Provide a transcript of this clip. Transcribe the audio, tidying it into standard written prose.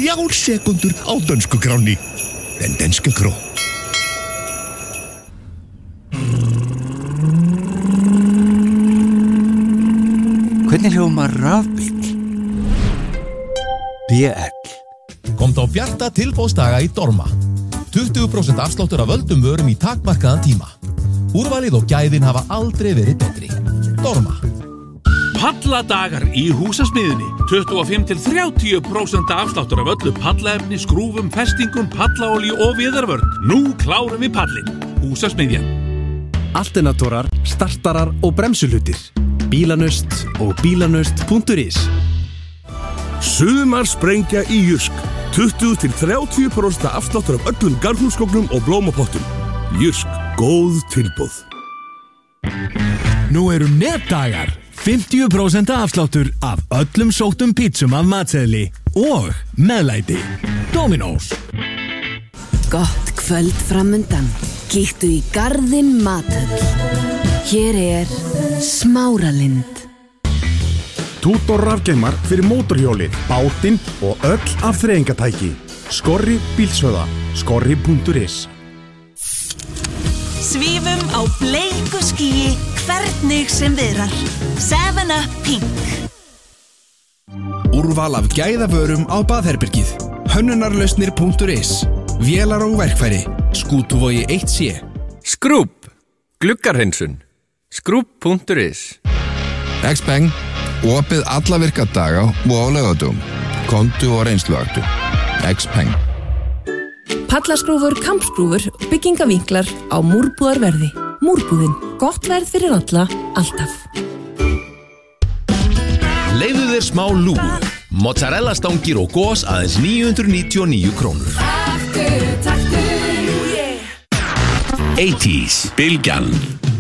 3 sekúndur á dönsku krónni. Den danske krón. Hvernig hljómar rafbíll? BL. Komdu á bjarta tilboðsdaga í Dorma. 20% afsláttur af öldum vörum í takmarkaðan tíma. Úrvalið og gæðin hafa aldrei verið betri. Dorma. Palladagar í húsasmiðjunni. 25-30% afsláttur af öllu pallaefni, skrúfum, festingum, pallaolíu og viðarvörn. Nú klárum við pallin. Húsasmiðjan. Alternatorar, startarar og bremsuhlutir. Bílanust og bílanust.is. Sumarsprengja í Jysk. 20-30% afsláttur af öllum garðhúsgögnum og blómapottum. Jysk, góð tilboð. Nú eru netdagar. 50% afsláttur af öllum sóttum pítsum af matseðli og meðlæti. Dominos. Gott kvöld framundan. Kíktu í Garðinn mathöll. Hér Smáralind. Tútor rafgeimar fyrir mótorhjólið, bátinn og öll afþreyingatæki. Skorri bílsöða. Skorri.is. Svífum á bleiku skýi hvernig sem viðrar. 7up Pink. Úrval af gæðavörum á baðherbergið. Hönnunarlausnir.is. Vélar og verkfæri. Skútuvogi 1C. Skrúbb. Gluggarhreinsun. Skrúbb.is. X-Bang. Opið alla virka daga og á laugardögum. Komdu og reynsluaktu. X-Bang. Pallaskrúfur, kampskrúfur, byggingavinklar á múrbúðarverði. Múrbúðin. Gott verð fyrir alla, alltaf. Leyfðu þér smá lúgu. Mozzarella stangir og gos aðeins 999 krónur. Taktu, 80s, Bylgjan.